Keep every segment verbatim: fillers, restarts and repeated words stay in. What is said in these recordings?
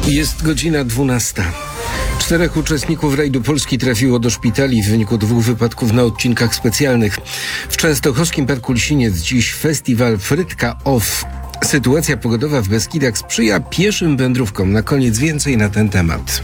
Jest godzina dwunasta. Czterech uczestników rajdu Polski trafiło do szpitali w wyniku dwóch wypadków na odcinkach specjalnych. W częstochowskim Parku Lisiniec dziś festiwal Frytka Off. Sytuacja pogodowa w Beskidach sprzyja pieszym wędrówkom. Na koniec więcej na ten temat.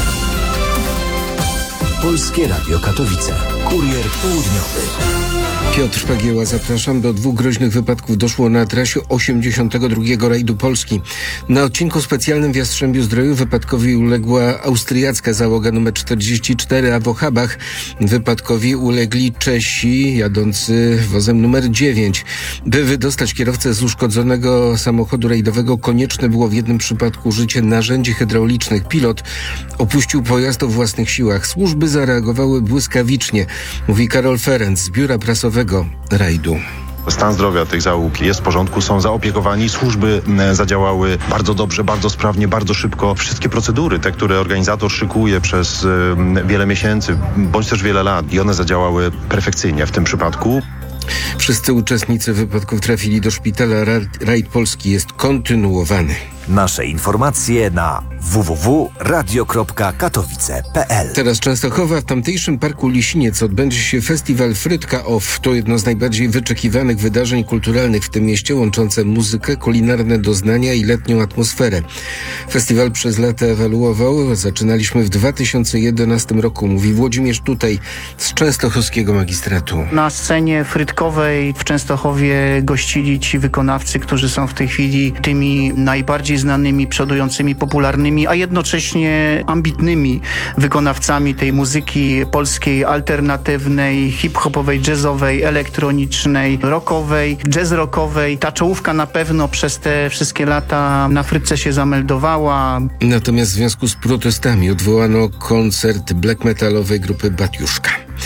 Polskie Radio Katowice. Kurier południowy. Piotr Szpagieła, zapraszam. Do dwóch groźnych wypadków doszło na trasie osiemdziesiątego drugiego rajdu Polski. Na odcinku specjalnym w Jastrzębiu-Zdroju wypadkowi uległa austriacka załoga nr czterdzieści cztery, a w Ochabach wypadkowi ulegli Czesi jadący wozem numer dziewięć. By wydostać kierowcę z uszkodzonego samochodu rajdowego, konieczne było w jednym przypadku użycie narzędzi hydraulicznych. Pilot opuścił pojazd o własnych siłach. Służby zareagowały błyskawicznie, mówi Karol Ferenc z biura prasowego rajdu. Stan zdrowia tych załóg jest w porządku, są zaopiekowani, służby zadziałały bardzo dobrze, bardzo sprawnie, bardzo szybko. Wszystkie procedury, te, które organizator szykuje przez wiele miesięcy, bądź też wiele lat, i one zadziałały perfekcyjnie w tym przypadku. Wszyscy uczestnicy wypadków trafili do szpitala. Rajd Polski jest kontynuowany. Nasze informacje na w w w kropka radio kropka katowice kropka p l. Teraz Częstochowa. W tamtejszym Parku Lisiniec odbędzie się festiwal Frytka Off. To jedno z najbardziej wyczekiwanych wydarzeń kulturalnych w tym mieście, łączące muzykę, kulinarne doznania i letnią atmosferę. Festiwal przez lata ewoluował. Zaczynaliśmy w dwa tysiące jedenastym roku, mówi Włodzimierz Tutaj z Częstochowskiego Magistratu. Na scenie frytkowej w Częstochowie gościli ci wykonawcy, którzy są w tej chwili tymi najbardziej znanymi, przodującymi, popularnymi, a jednocześnie ambitnymi wykonawcami tej muzyki polskiej, alternatywnej, hip-hopowej, jazzowej, elektronicznej, rockowej, jazz-rockowej. Ta czołówka na pewno przez te wszystkie lata na Frytce się zameldowała. Natomiast w związku z protestami odwołano koncert black metalowej grupy Batiuszka.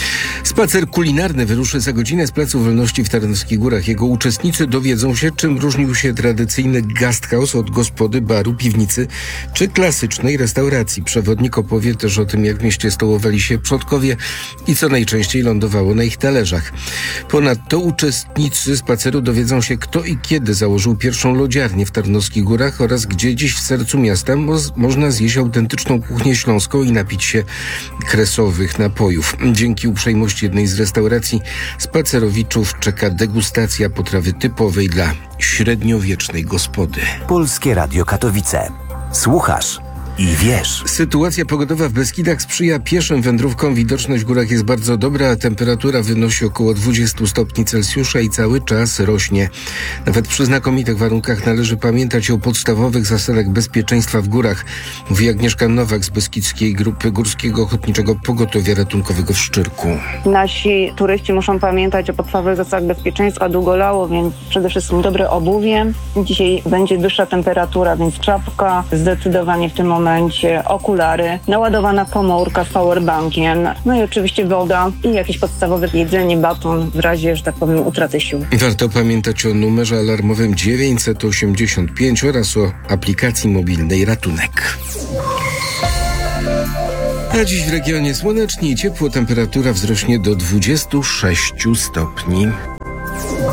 Spacer kulinarny wyruszy za godzinę z Placu Wolności w Tarnowskich Górach. Jego uczestnicy dowiedzą się, czym różnił się tradycyjny gasthaus od gospody, baru, piwnicy czy klasycznej restauracji. Przewodnik opowie też o tym, jak w mieście stołowali się przodkowie i co najczęściej lądowało na ich talerzach. Ponadto uczestnicy spaceru dowiedzą się, kto i kiedy założył pierwszą lodziarnię w Tarnowskich Górach oraz gdzie dziś w sercu miasta mo- można zjeść autentyczną kuchnię śląską i napić się kresowych napojów. Dzięki uprzejmości jednej z restauracji spacerowiczów czeka degustacja potrawy typowej dla średniowiecznej gospody. Polskie Radio Katowice. Słuchasz i wiesz. Sytuacja pogodowa w Beskidach sprzyja pieszym wędrówkom. Widoczność w górach jest bardzo dobra, a temperatura wynosi około dwadzieścia stopni Celsjusza i cały czas rośnie. Nawet przy znakomitych warunkach należy pamiętać o podstawowych zasadach bezpieczeństwa w górach, mówi Agnieszka Nowak z Beskidzkiej Grupy Górskiego Ochotniczego Pogotowia Ratunkowego w Szczyrku. Nasi turyści muszą pamiętać o podstawowych zasadach bezpieczeństwa. Długo lało, więc przede wszystkim dobre obuwie. Dzisiaj będzie wyższa temperatura, więc czapka, zdecydowanie w tym momencie okulary, naładowana komórka z powerbankiem, no i oczywiście woda i jakieś podstawowe jedzenie, baton w razie, że tak powiem, utraty sił. Warto pamiętać o numerze alarmowym dziewięćset osiemdziesiąt pięć oraz o aplikacji mobilnej Ratunek. A dziś w regionie słonecznie i ciepło, temperatura wzrośnie do dwudziestu sześciu stopni.